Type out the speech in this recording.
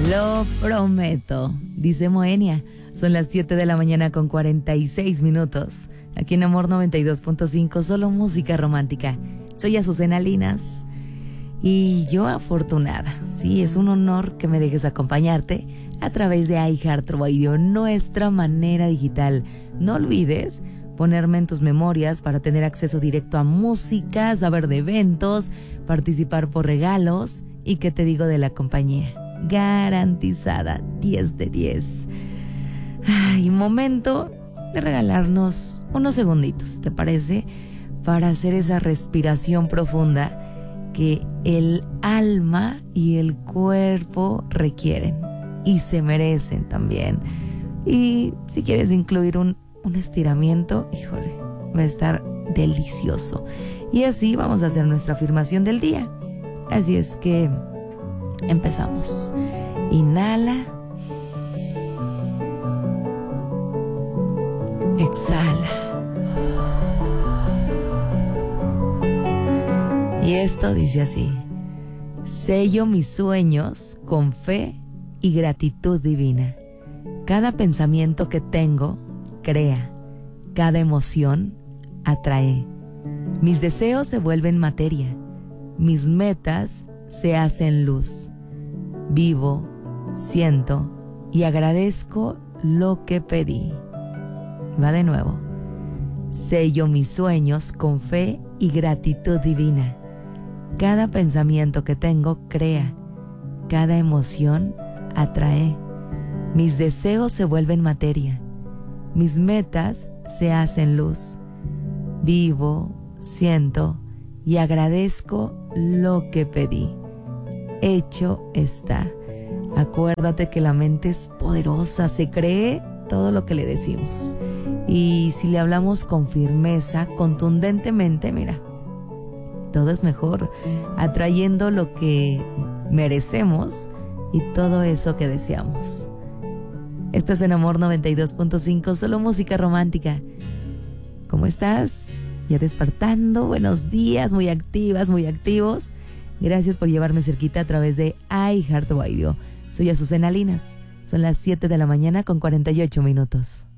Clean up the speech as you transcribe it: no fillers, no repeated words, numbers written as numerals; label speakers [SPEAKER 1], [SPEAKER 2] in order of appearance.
[SPEAKER 1] Lo prometo, dice Moenia. Son las 7 de la mañana con 46 minutos. Aquí en Amor 92.5, solo música romántica. Soy Azucena Linas y yo afortunada. Sí, es un honor que me dejes acompañarte a través de iHeartRadio, nuestra manera digital. No olvides ponerme en tus memorias para tener acceso directo a música, saber de eventos, participar por regalos y qué te digo de la compañía. Garantizada, 10 de 10. Ay, momento de regalarnos unos segunditos, ¿te parece? Para hacer esa respiración profunda que el alma y el cuerpo requieren y se merecen también. Y si quieres incluir un estiramiento, híjole, va a estar delicioso. Y así vamos a hacer nuestra afirmación del día. Así es que empezamos. Inhala. Exhala. Y esto dice así: sello mis sueños con fe y gratitud divina. Cada pensamiento que tengo crea, cada emoción atrae. Mis deseos se vuelven materia, mis metas se hacen luz. Vivo, siento y agradezco lo que pedí. Va de nuevo. Sello mis sueños con fe y gratitud divina. Cada pensamiento que tengo crea, cada emoción atrae. Mis deseos se vuelven materia, mis metas se hacen luz. Vivo, siento y agradezco lo que pedí. Hecho está. Acuérdate que la mente es poderosa, se cree todo lo que le decimos. Y si le hablamos con firmeza, contundentemente, mira, todo es mejor, atrayendo lo que merecemos y todo eso que deseamos. Estás en Amor 92.5, solo música romántica. ¿Cómo estás? ¿Ya despertando? Buenos días, muy activas, muy activos. Gracias por llevarme cerquita a través de iHeartRadio. Soy Azucena Linas. Son las 7 de la mañana con 48 minutos.